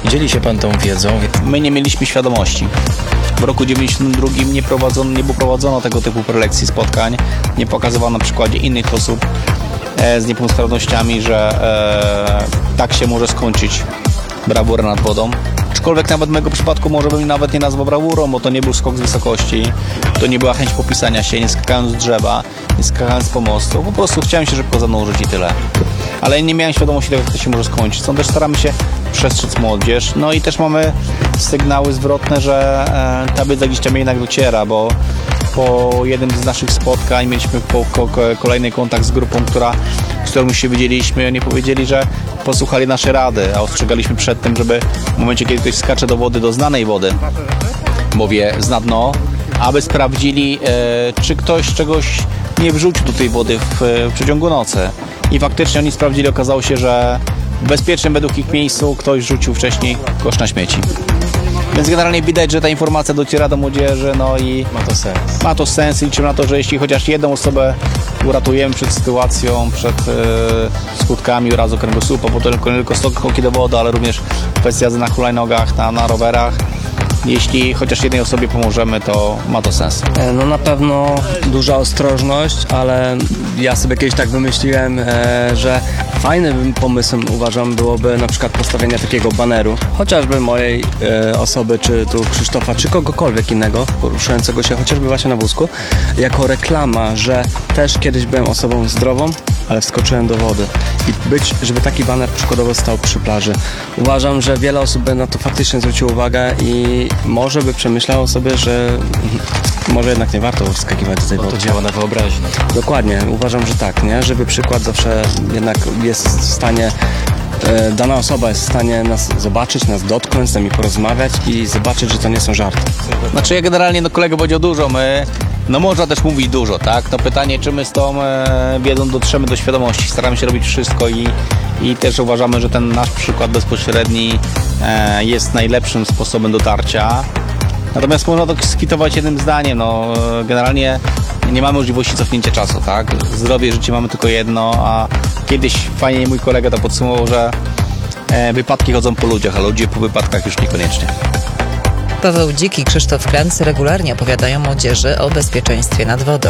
Dzieli się pan tą wiedzą. My nie mieliśmy świadomości. W roku 1992 nie prowadzono tego typu prelekcji, spotkań. Nie pokazywano na przykładzie innych osób z niepełnosprawnościami, że tak się może skończyć brawura nad wodą. Aczkolwiek nawet w mojego przypadku może bym nawet nie nazwał brawurą, bo to nie był skok z wysokości, to nie była chęć popisania się, nie skakając z drzewa, nie skakając z pomostu. Po prostu chciałem się szybko zanurzyć i tyle. Ale nie miałem świadomości tego, jak to się może skończyć. Stąd też staramy się przestrzec młodzież. No i też mamy sygnały zwrotne, że ta wiedza gdzieś tam jednak dociera, bo po jednym z naszych spotkań mieliśmy kolejny kontakt z grupą, z którą się widzieliśmy. Oni powiedzieli, że posłuchali nasze rady, a ostrzegaliśmy przed tym, żeby w momencie, kiedy ktoś skacze do wody, do znanej wody, bo wie, zna dno, aby sprawdzili, czy ktoś czegoś nie wrzucił do tej wody w przeciągu nocy. I faktycznie oni sprawdzili, okazało się, że w bezpiecznym według ich miejscu ktoś rzucił wcześniej kosz na śmieci. Więc generalnie widać, że ta informacja dociera do młodzieży, no i ma to sens. Liczymy na to, że jeśli chociaż jedną osobę uratujemy przed sytuacją, przed skutkami urazu kręgosłupa, bo to nie tylko skoki do wody, ale również kwestia jazdy na hulajnogach, na rowerach. Jeśli chociaż jednej osobie pomożemy, to ma to sens. No na pewno duża ostrożność, ale ja sobie kiedyś tak wymyśliłem, że fajnym pomysłem uważam byłoby na przykład postawienie takiego baneru, chociażby mojej osoby, czy tu Krzysztofa, czy kogokolwiek innego poruszającego się chociażby właśnie na wózku, jako reklama, że też kiedyś byłem osobą zdrową, ale wskoczyłem do wody. I żeby taki baner przykładowo stał przy plaży. Uważam, że wiele osób by na to faktycznie zwróciło uwagę i może by przemyślało sobie, że może jednak nie warto wskakiwać z tej wody. To działa na wyobraźnię. Dokładnie, uważam, że tak, nie? Żeby przykład zawsze jednak jest w stanie, dana osoba jest w stanie nas zobaczyć, nas dotknąć, z nami porozmawiać i zobaczyć, że to nie są żarty. Znaczy ja generalnie do kolego powiedział dużo, można też mówić dużo, tak? To pytanie, czy my z tą wiedzą dotrzemy do świadomości. Staramy się robić wszystko i też uważamy, że ten nasz przykład bezpośredni jest najlepszym sposobem dotarcia. Natomiast można to skwitować jednym zdaniem, generalnie nie mamy możliwości cofnięcia czasu, tak? Zdrowie i życie mamy tylko jedno, a kiedyś fajnie mój kolega to podsumował, że wypadki chodzą po ludziach, a ludzie po wypadkach już niekoniecznie. Paweł Dzik i Krzysztof Kranc regularnie opowiadają młodzieży o bezpieczeństwie nad wodą.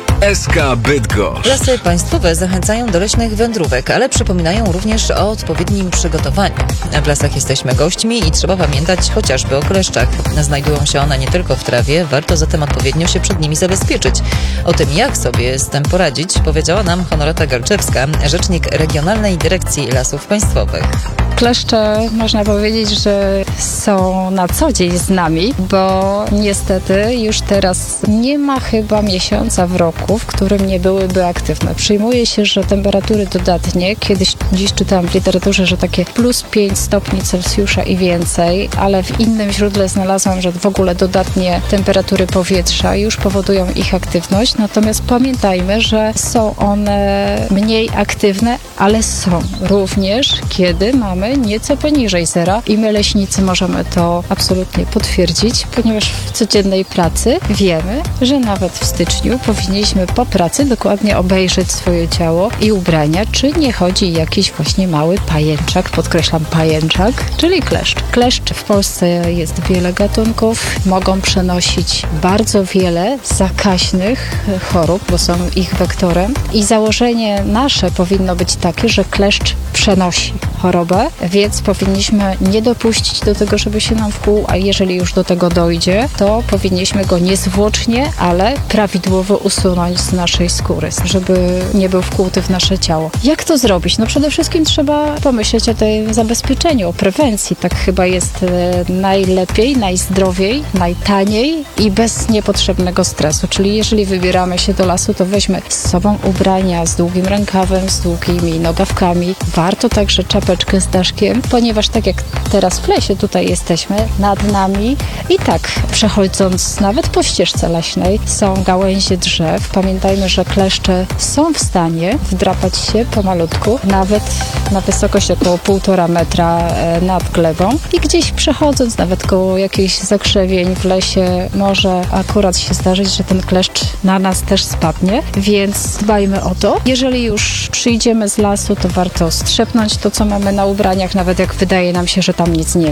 SK Bydgoszcz. Lasy państwowe zachęcają do leśnych wędrówek, ale przypominają również o odpowiednim przygotowaniu. W lasach jesteśmy gośćmi i trzeba pamiętać chociażby o kleszczach. Znajdują się one nie tylko w trawie, warto zatem odpowiednio się przed nimi zabezpieczyć. O tym, jak sobie z tym poradzić, powiedziała nam Honorata Galczewska, rzecznik Regionalnej Dyrekcji Lasów Państwowych. Kleszcze można powiedzieć, że są na co dzień z nami, bo niestety już teraz nie ma chyba miesiąca w roku, w którym nie byłyby aktywne. Przyjmuje się, że temperatury dodatnie, dziś czytałam w literaturze, że takie plus 5 stopni Celsjusza i więcej, ale w innym źródle znalazłam, że w ogóle dodatnie temperatury powietrza już powodują ich aktywność. Natomiast pamiętajmy, że są one mniej aktywne, ale są również, kiedy mamy nieco poniżej zera i my leśnicy możemy to absolutnie potwierdzić, ponieważ w codziennej pracy wiemy, że nawet w styczniu powinniśmy po pracy dokładnie obejrzeć swoje ciało i ubrania, czy nie chodzi jakiś właśnie mały pajęczak, podkreślam pajęczak, czyli kleszcz. Kleszcz w Polsce jest wiele gatunków, mogą przenosić bardzo wiele zakaźnych chorób, bo są ich wektorem i założenie nasze powinno być takie, że kleszcz przenosi chorobę, więc powinniśmy nie dopuścić do tego, żeby się nam wkłuł, a jeżeli już do tego dojdzie, to powinniśmy go niezwłocznie, ale prawidłowo usunąć z naszej skóry, żeby nie był wkłuty w nasze ciało. Jak to zrobić? Przede wszystkim trzeba pomyśleć o tym zabezpieczeniu, o prewencji. Tak chyba jest najlepiej, najzdrowiej, najtaniej i bez niepotrzebnego stresu. Czyli jeżeli wybieramy się do lasu, to weźmy z sobą ubrania z długim rękawem, z długimi nogawkami. Warto także czapeczkę z daszkiem, ponieważ tak jak teraz w lesie tutaj jesteśmy, nad nami i tak przechodząc nawet po ścieżce leśnej są gałęzie drzew. Pamiętajmy, że kleszcze są w stanie wdrapać się pomalutku, nawet na wysokość około 1,5 metra nad glebą i gdzieś przechodząc nawet koło jakichś zakrzewień w lesie może akurat się zdarzyć, że ten kleszcz na nas też spadnie, więc dbajmy o to. Jeżeli już przyjdziemy z lasu, to warto strzepnąć to, co mamy na ubraniach, nawet jak wydaje nam się, że tam nic nie ma.